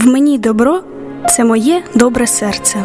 мені добро – це моє добре серце.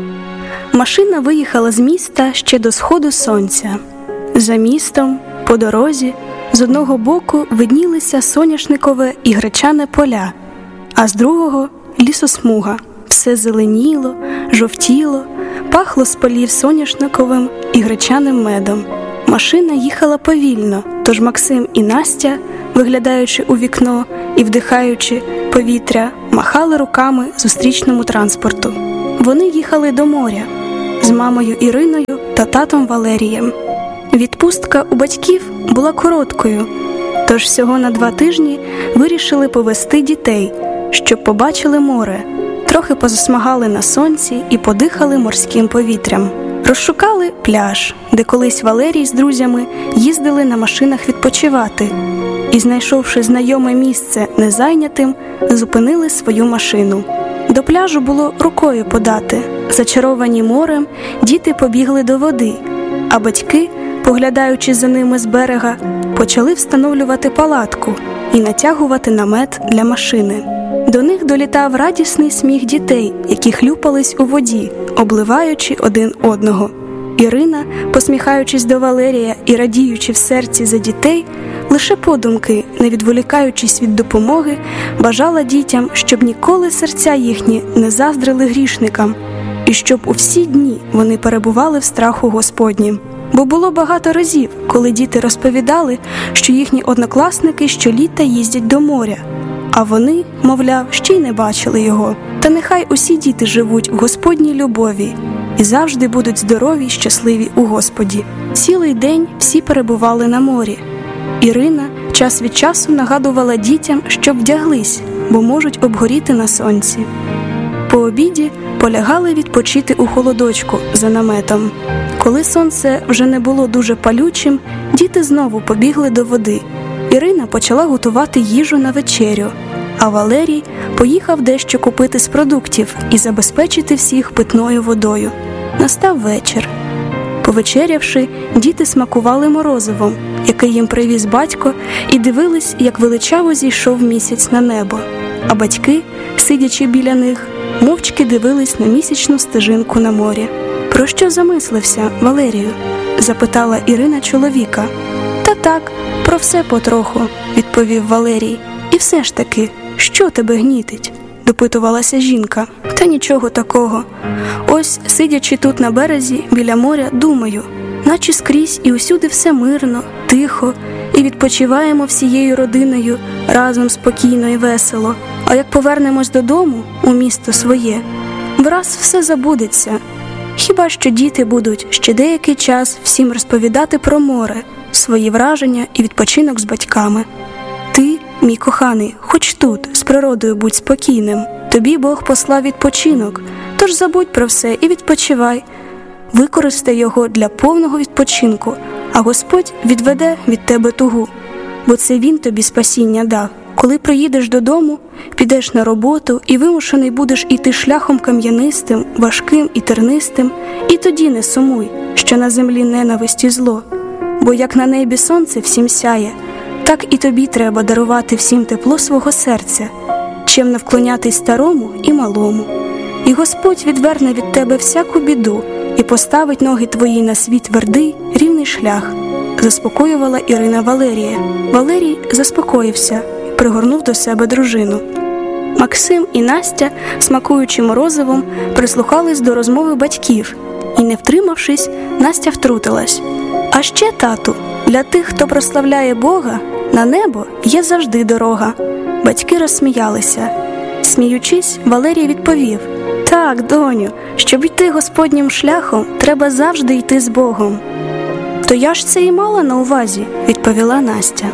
Машина виїхала з міста ще до сходу сонця. За містом, по дорозі, з одного боку виднілися соняшникове і гречане поля, а з другого – лісосмуга. Все зеленіло, жовтіло, пахло з полів соняшниковим і гречаним медом. Машина їхала повільно, тож Максим і Настя, виглядаючи у вікно і вдихаючи повітря, махали руками зустрічному транспорту. Вони їхали до моря з мамою Іриною та татом Валерієм. Відпустка у батьків була короткою, тож всього на 2 тижні вирішили повести дітей, щоб побачили море, трохи позасмагали на сонці і подихали морським повітрям. Розшукали пляж, де колись Валерій з друзями їздили на машинах відпочивати, і, знайшовши знайоме місце незайнятим, зупинили свою машину. До пляжу було рукою подати. Зачаровані морем, діти побігли до води, а батьки, поглядаючи за ними з берега, почали встановлювати палатку і натягувати намет для машини. До них долітав радісний сміх дітей, які хлюпались у воді, обливаючи один одного. Ірина, посміхаючись до Валерія і радіючи в серці за дітей, лише подумки, не відволікаючись від допомоги, бажала дітям, щоб ніколи серця їхні не заздрили грішникам, і щоб у всі дні вони перебували в страху Господнім. Бо було багато разів, коли діти розповідали, що їхні однокласники щоліта їздять до моря, а вони, мовляв, ще й не бачили його. Та нехай усі діти живуть в Господній любові і завжди будуть здорові й щасливі у Господі. Цілий день всі перебували на морі. Ірина час від часу нагадувала дітям, щоб вдяглись, бо можуть обгоріти на сонці. По обіді полягали відпочити у холодочку за наметом. Коли сонце вже не було дуже палючим, діти знову побігли до води. Ірина почала готувати їжу на вечерю, а Валерій поїхав дещо купити з продуктів і забезпечити всіх питною водою. Настав вечір. Повечерявши, діти смакували морозивом, яке їм привіз батько, і дивились, як величаво зійшов місяць на небо. А батьки, сидячи біля них, мовчки дивились на місячну стежинку на морі. «Про що замислився, Валерію?» – запитала Ірина чоловіка. «Та так, про все потроху», – відповів Валерій. «І все ж таки, що тебе гнітить?» – допитувалася жінка. «Та нічого такого. Ось, сидячи тут на березі, біля моря, думаю, наче скрізь і усюди все мирно, тихо, і відпочиваємо всією родиною разом спокійно і весело. А як повернемось додому, у місто своє, враз все забудеться. Хіба що діти будуть ще деякий час всім розповідати про море, свої враження і відпочинок з батьками. Ти, мій коханий, хоч тут, з природою будь спокійним. Тобі Бог послав відпочинок, тож забудь про все і відпочивай. Використай його для повного відпочинку, а Господь відведе від тебе тугу, бо це Він тобі спасіння дав. Коли приїдеш додому, підеш на роботу і вимушений будеш іти шляхом кам'янистим, важким і тернистим, і тоді не сумуй, що на землі ненависть і зло. Бо як на небі сонце всім сяє, так і тобі треба дарувати всім тепло свого серця, чим не вклонятись старому і малому. І Господь відверне від тебе всяку біду і поставить ноги твої на свій твердий, рівний шлях», – заспокоювала Ірина Валерія. Валерій заспокоївся і пригорнув до себе дружину. Максим і Настя, смакуючи морозивом, прислухались до розмови батьків. І, не втримавшись, Настя втрутилась. «А ще, тату, для тих, хто прославляє Бога, на небо є завжди дорога». Батьки розсміялися. Сміючись, Валерій відповів: «Так, доню, щоб йти Господнім шляхом, треба завжди йти з Богом». «То я ж це і мала на увазі», – відповіла Настя.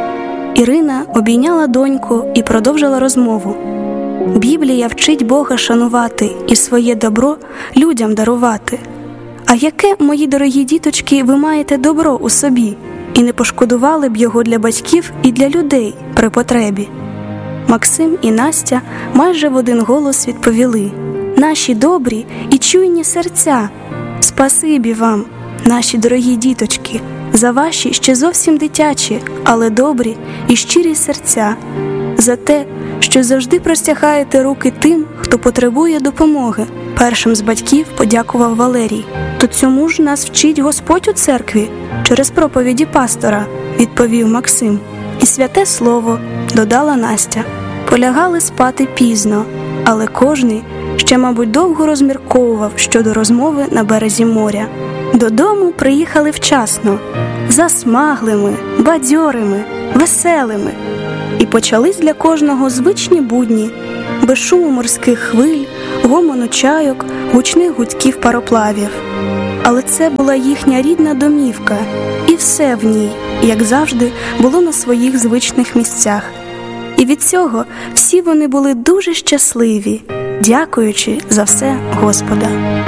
Ірина обійняла доньку і продовжила розмову. «Біблія вчить Бога шанувати і своє добро людям дарувати. А яке, мої дорогі діточки, ви маєте добро у собі, і не пошкодували б його для батьків і для людей при потребі?» Максим і Настя майже в один голос відповіли: «Наші добрі і чуйні серця! Спасибі вам, наші дорогі діточки, за ваші ще зовсім дитячі, але добрі і щирі серця, за те, що завжди простягаєте руки тим, хто потребує допомоги. Першим з батьків подякував Валерій. То цьому ж нас вчить Господь у церкві через проповіді пастора, відповів Максим. І святе слово, додала Настя. Полягали спати пізно, але кожний ще, мабуть, довго розмірковував щодо розмови на березі моря. Додому приїхали вчасно, засмаглими, бадьорими, веселими. І почались для кожного звичні будні, без шуму морських хвиль, гомону чайок, гучних гудків пароплавів. Але це була їхня рідна домівка, і все в ній, як завжди, було на своїх звичних місцях. І від цього всі вони були дуже щасливі, дякуючи за все Господа.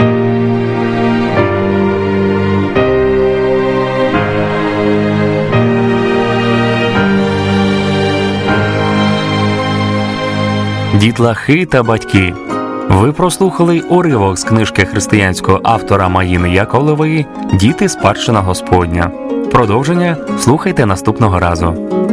Дітлахи та батьки. Ви прослухали уривок з книжки християнського автора Маїни Яковлевої «Діти – спадщина Господня». Продовження слухайте наступного разу.